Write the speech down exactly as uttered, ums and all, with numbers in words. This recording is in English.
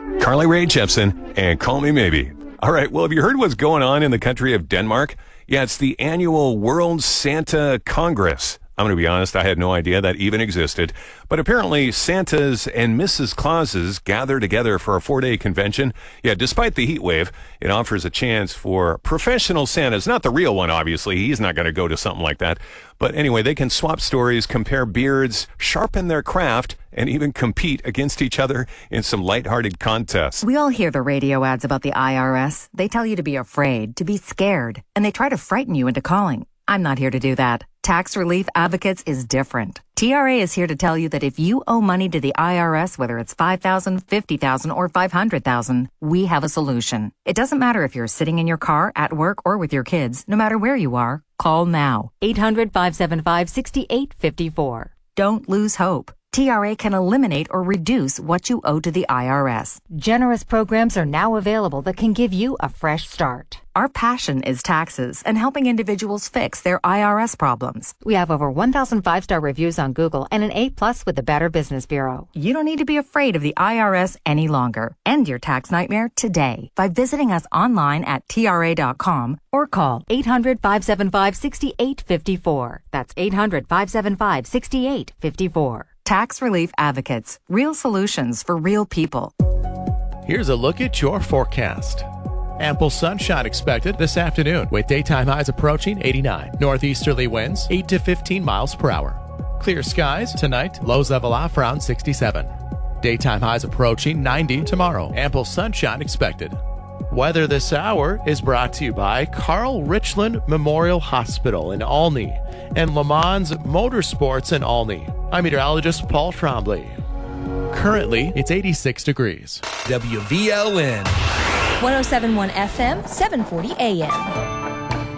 Carly Rae Jepsen and Call Me Maybe. All right, well, have you heard what's going on in the country of Denmark? Yeah, it's the annual World Santa Congress. I'm going to be honest, I had no idea that even existed. But apparently, Santas and Missus Clauses gather together for a four-day convention. Yeah, despite the heat wave, it offers a chance for professional Santas. Not the real one, obviously. He's not going to go to something like that. But anyway, they can swap stories, compare beards, sharpen their craft, and even compete against each other in some lighthearted contests. We all hear the radio ads about the I R S. They tell you to be afraid, to be scared, and they try to frighten you into calling. I'm not here to do that. Tax Relief Advocates is different. T R A is here to tell you that if you owe money to the I R S, whether it's five thousand dollars, fifty thousand dollars, or five hundred thousand dollars, we have a solution. It doesn't matter if you're sitting in your car, at work, or with your kids. No matter where you are, call now. eight hundred, five seven five, six eight five four. Don't lose hope. T R A can eliminate or reduce what you owe to the I R S. Generous programs are now available that can give you a fresh start. Our passion is taxes and helping individuals fix their I R S problems. We have over one thousand five-star reviews on Google and an A plus with the Better Business Bureau. You don't need to be afraid of the I R S any longer. End your tax nightmare today by visiting us online at T R A dot com or call eight hundred, five seven five, six eight five four. That's eight hundred, five seven five, six eight five four. Tax Relief Advocates. Real solutions for real people. Here's a look at your forecast. Ample sunshine expected this afternoon with daytime highs approaching eighty-nine. Northeasterly winds eight to fifteen miles per hour. Clear skies tonight, lows level off around sixty-seven. Daytime highs approaching ninety tomorrow. Ample sunshine expected. Weather this hour is brought to you by Carl Richland Memorial Hospital in Olney and Le Mans Motorsports in Olney. I'm meteorologist Paul Trombley. Currently, it's eighty-six degrees. W V L N one oh seven point one F M, seven forty A M.